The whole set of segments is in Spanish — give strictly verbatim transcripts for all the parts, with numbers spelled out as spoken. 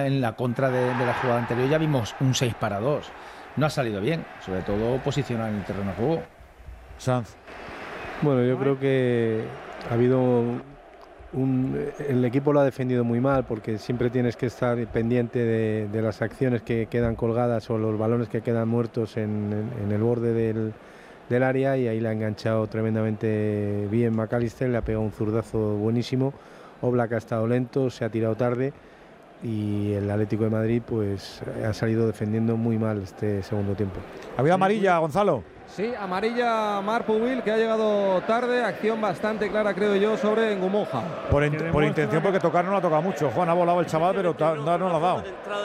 en la contra de, de la jugada anterior ya vimos un seis para dos. No ha salido bien, sobre todo posicionar en el terreno de juego. Sanz. Bueno, yo creo que ha habido un, el equipo lo ha defendido muy mal, porque siempre tienes que estar pendiente de, de las acciones que quedan colgadas o los balones que quedan muertos en, en, en el borde del, del área, y ahí le ha enganchado tremendamente bien McAllister, le ha pegado un zurdazo buenísimo. Oblak ha estado lento, se ha tirado tarde, y el Atlético de Madrid pues ha salido defendiendo muy mal este segundo tiempo. ¿Había amarilla, Gonzalo? Sí, amarilla Marc Pubil, que ha llegado tarde. Acción bastante clara, creo yo, sobre Ngumoja. Por, in por intención, porque tocar no la toca mucho. Juan ha volado el chaval, pero no la ha dado.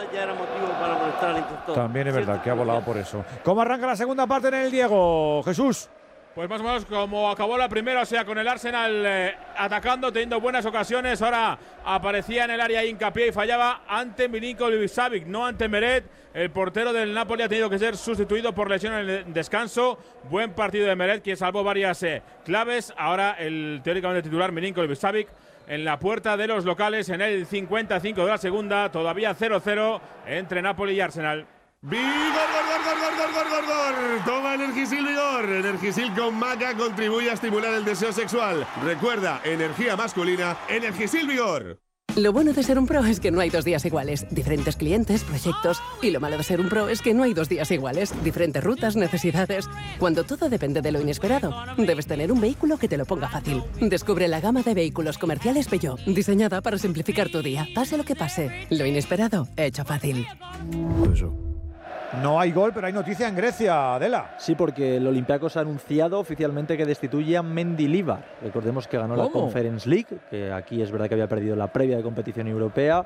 También es verdad que ha volado por eso. ¿Cómo arranca la segunda parte en el Diego, Jesús? Pues más o menos como acabó la primera, o sea, con el Arsenal eh, atacando, teniendo buenas ocasiones. Ahora aparecía en el área hincapié y fallaba ante Milinković-Savić, no ante Meret. El portero del Napoli ha tenido que ser sustituido por lesión en el descanso. Buen partido de Meret, que salvó varias eh, claves. Ahora el teóricamente titular Milinković-Savić en la puerta de los locales en el cincuenta y cinco de la segunda. Todavía cero cero entre Napoli y Arsenal. ¡Vigor, gor, gor, gor, gor, gor, gor! Toma Energisil Vigor. Energisil con maca contribuye a estimular el deseo sexual. Recuerda, energía masculina, Energisil Vigor. Lo bueno de ser un pro es que no hay dos días iguales. Diferentes clientes, proyectos. Y lo malo de ser un pro es que no hay dos días iguales. Diferentes rutas, necesidades. Cuando todo depende de lo inesperado, debes tener un vehículo que te lo ponga fácil. Descubre la gama de vehículos comerciales Peugeot, diseñada para simplificar tu día. Pase lo que pase, lo inesperado, hecho fácil. Eso. No hay gol, pero hay noticia en Grecia, Adela. Sí, porque el Olympiacos ha anunciado oficialmente que destituye a Mendilibar. Recordemos que ganó ¿Cómo? la Conference League, que aquí es verdad que había perdido la previa de competición europea.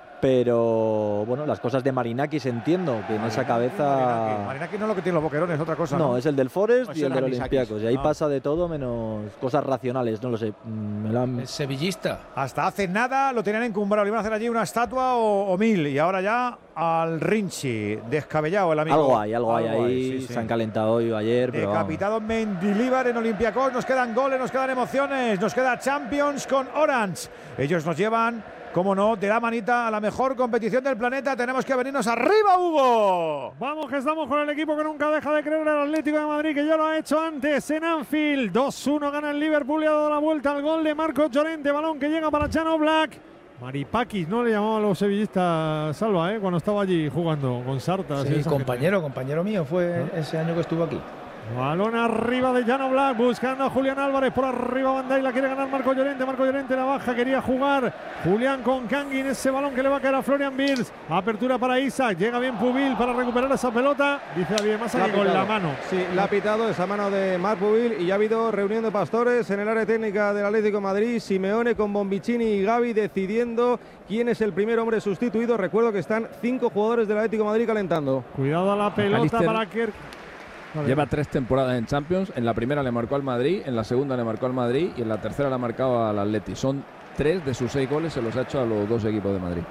Pero bueno, las cosas de Marinakis entiendo, que en Marinaki, esa cabeza... Marinaki. Marinaki no es lo que tiene los boquerones, es otra cosa. No, no, es el del Forest no, y el del Olympiacos. Y ahí ah. pasa de todo menos cosas racionales, no lo sé. Me la... El sevillista. Hasta hace nada lo tenían encumbrado, le iban a hacer allí una estatua o, o mil, y ahora ya al Rinchi, descabellado el amigo. Algo hay, algo, algo hay ahí, sí, sí. se han calentado hoy o ayer. Pero Decapitado Mendilibar en Olympiacos, nos quedan goles, nos quedan emociones, nos queda Champions con Orange. Ellos nos llevan, cómo no, de la manita a la mejor competición del planeta. Tenemos que venirnos arriba, Hugo. Vamos, que estamos con el equipo que nunca deja de creer, el Atlético de Madrid, que ya lo ha hecho antes en Anfield. dos uno gana el Liverpool y ha dado la vuelta al gol de Marcos Llorente. Balón que llega para Jan Oblak. Maripakis, no le llamaban a los sevillistas, Salva, ¿eh? Cuando estaba allí jugando con Sarta. Sí, compañero, gente. compañero mío fue ¿Ah? ese año que estuvo aquí. Balón arriba de Jan Oblak, buscando a Julián Álvarez por arriba. Bandai la quiere ganar Marco Llorente. Marco Llorente la baja, quería jugar Julián con Kangin. Ese balón que le va a caer a Florian Wirtz. Apertura para Isaac, llega bien Pubil para recuperar esa pelota. Dice David Massa que con la mano. Sí, la ha pitado esa mano de Marc Pubil. Y ya ha habido reunión de pastores en el área técnica del Atlético de Madrid. Simeone con Bonvicini y Gavi decidiendo quién es el primer hombre sustituido. Recuerdo que están cinco jugadores del Atlético de Madrid calentando. Cuidado a la pelota McAllister para Kerk. Lleva tres temporadas en Champions. En la primera le marcó al Madrid, en la segunda le marcó al Madrid y en la tercera le ha marcado al Atleti. Son tres de sus seis goles, se los ha hecho a los dos equipos de Madrid.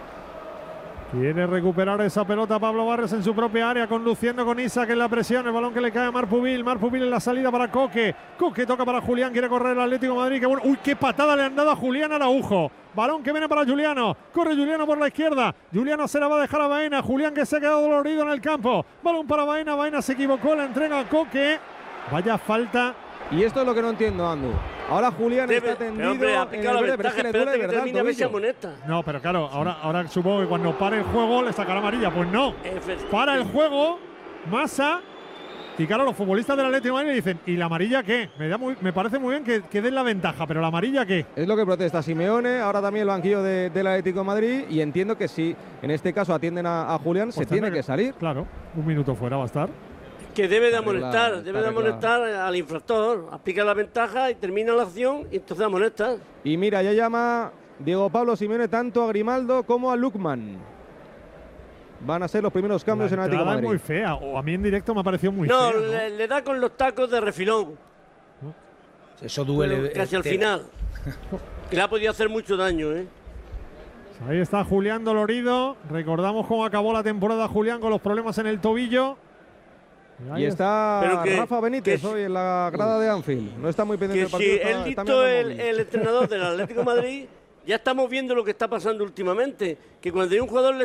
Quiere recuperar esa pelota Pablo Barrios en su propia área, conduciendo con Isaac en la presión. El balón que le cae a Marc Pubil. Marc Pubil en la salida para Coque. Coque toca para Julián, quiere correr el Atlético de Madrid. Qué bueno. Uy, qué patada le han dado a Julián Araujo. Balón que viene para Juliano. Corre Juliano por la izquierda. Juliano se la va a dejar a Baena. Julián que se ha quedado dolorido en el campo. Balón para Baena. Baena se equivocó. La entrega a Coque. Vaya falta. Y esto es lo que no entiendo, Andu. Ahora Julián Debe, está tendido hombre, en aplica el la verde, pero es que le duele de verdad el tobillo. No, pero claro, ahora, ahora supongo que cuando pare el juego le sacará amarilla. Pues no. Para el juego, Massa. Y claro, los futbolistas del Atlético de Madrid le dicen, ¿y la amarilla qué? Me, da muy, me parece muy bien que, que den la ventaja, pero ¿la amarilla qué? Es lo que protesta Simeone, ahora también el banquillo de, del Atlético de Madrid, y entiendo que si en este caso atienden a, a Julián, pues se tiene que salir. Claro, un minuto fuera va a estar. Que debe de amonestar, debe de amonestar al infractor, aplica la ventaja y termina la acción y entonces amonesta. Y mira, ya llama Diego Pablo Simeone tanto a Grimaldo como a Lukman. Van a ser los primeros cambios en Atlético de Madrid. Es muy fea, o a mí en directo me ha parecido muy no, fea. ¿no? Le, le da con los tacos de refilón. Eso duele. Pero casi al final. Que le ha podido hacer mucho daño, ¿eh? Ahí está Julián dolorido. Recordamos cómo acabó la temporada Julián con los problemas en el tobillo. Y, y está que, Rafa Benítez que, hoy en la grada de Anfield. No está muy pendiente del partido. Si está, es listo el, el entrenador del Atlético de Madrid, ya estamos viendo lo que está pasando últimamente. Que cuando hay un jugador